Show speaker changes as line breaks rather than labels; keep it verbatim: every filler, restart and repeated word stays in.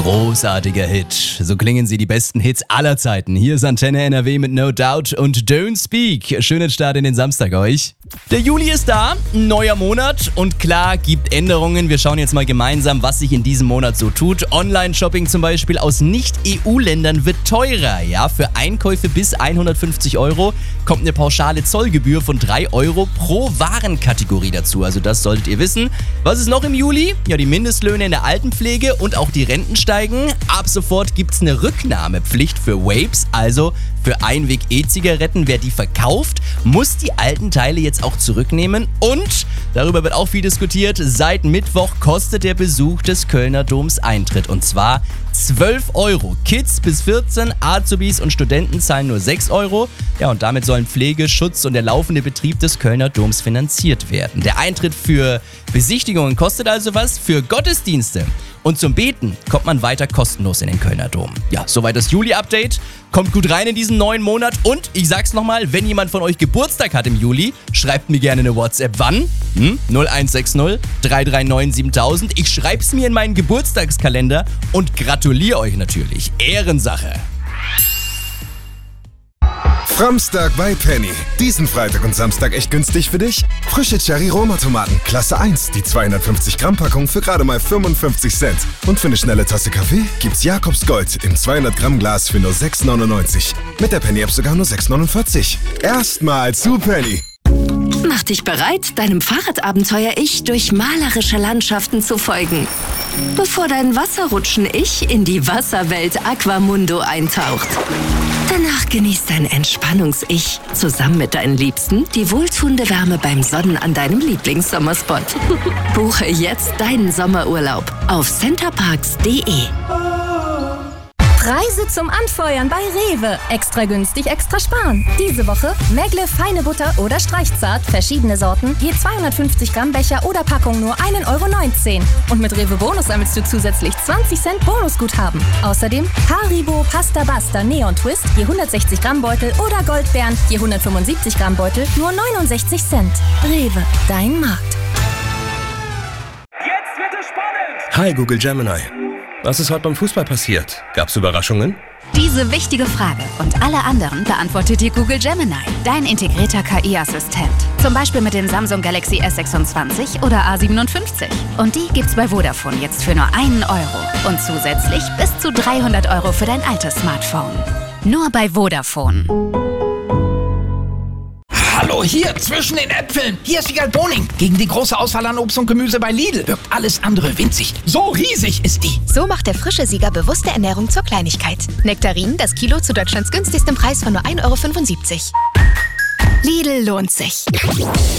Großartiger Hit. So klingen sie, die besten Hits aller Zeiten. Hier ist Antenne N R W mit No Doubt und Don't Speak. Schönen Start in den Samstag euch. Der Juli ist da, ein neuer Monat und klar, gibt Änderungen. Wir schauen jetzt mal gemeinsam, was sich in diesem Monat so tut. Online-Shopping zum Beispiel aus Nicht-E U-Ländern wird teurer. Ja, für Einkäufe bis hundertfünfzig Euro kommt eine pauschale Zollgebühr von drei Euro pro Warenkategorie dazu. Also das solltet ihr wissen. Was ist noch im Juli? Ja, die Mindestlöhne in der Altenpflege und auch die Renten steigen. Ab sofort gibt es eine Rücknahmepflicht für Vapes, also für Einweg-E-Zigaretten. Wer die verkauft, muss die alten Teile jetzt auch zurücknehmen. Und, darüber wird auch viel diskutiert, seit Mittwoch kostet der Besuch des Kölner Doms Eintritt. Und zwar zwölf Euro. Kids bis vierzehn, Azubis und Studenten zahlen nur sechs Euro. Ja, und damit sollen Pflege, Schutz und der laufende Betrieb des Kölner Doms finanziert werden. Der Eintritt für Besichtigungen kostet also was, für Gottesdienste und zum Beten kommt man weiter kostenlos in den Kölner Dom. Ja, soweit das Juli-Update. Kommt gut rein in diesen neuen Monat und ich sag's nochmal, wenn jemand von euch Geburtstag hat im Juli, schreibt mir gerne eine WhatsApp. Wann? Hm? null eins sechs null drei drei neun siebentausend. Ich schreib's mir in meinen Geburtstagskalender und gratuliere euch natürlich. Ehrensache.
Framstag bei Penny. Diesen Freitag und Samstag echt günstig für dich? Frische Cherry-Roma-Tomaten, Klasse eins, die zweihundertfünfzig Gramm Packung für gerade mal fünfundfünfzig Cent. Und für eine schnelle Tasse Kaffee gibt's Jakobs Gold im zweihundert Gramm Glas für nur sechs neunundneunzig. Mit der Penny-App sogar nur sechs neunundvierzig. Erstmal zu Penny.
Mach dich bereit, deinem Fahrradabenteuer-Ich durch malerische Landschaften zu folgen. Bevor dein Wasserrutschen-Ich in die Wasserwelt Aquamundo eintaucht. Danach genießt dein Entspannungs-Ich zusammen mit deinen Liebsten die wohltuende Wärme beim Sonnen an deinem Lieblingssommerspot. Buche jetzt deinen Sommerurlaub auf centerparks punkt de.
Preise zum Anfeuern bei Rewe. Extra günstig, extra sparen. Diese Woche Megle feine Butter oder Streichzart, verschiedene Sorten, je zweihundertfünfzig Gramm Becher oder Packung nur ein Euro neunzehn. Und mit Rewe Bonus sammelst du zusätzlich zwanzig Cent Bonusguthaben. Außerdem Haribo Pasta Basta Neon Twist, je hundertsechzig Gramm Beutel oder Goldbeeren, je hundertfünfundsiebzig Gramm Beutel, nur neunundsechzig Cent. Rewe, dein Markt.
Jetzt wird es spannend!
Hi Google Gemini. Was ist heute beim Fußball passiert? Gab's Überraschungen?
Diese wichtige Frage und alle anderen beantwortet dir Google Gemini, dein integrierter K I-Assistent. Zum Beispiel mit dem Samsung Galaxy S sechsundzwanzig oder A siebenundfünfzig. Und die gibt's bei Vodafone jetzt für nur einen Euro. Und zusätzlich bis zu dreihundert Euro für dein altes Smartphone. Nur bei Vodafone.
Hallo, hier, zwischen den Äpfeln. Hier ist Wiegald Boning. Gegen die große Auswahl an Obst und Gemüse bei Lidl wirkt alles andere winzig. So riesig ist die.
So macht der frische Sieger bewusste Ernährung zur Kleinigkeit. Nektarinen, das Kilo zu Deutschlands günstigstem Preis von nur ein Euro fünfundsiebzig. Lidl lohnt sich.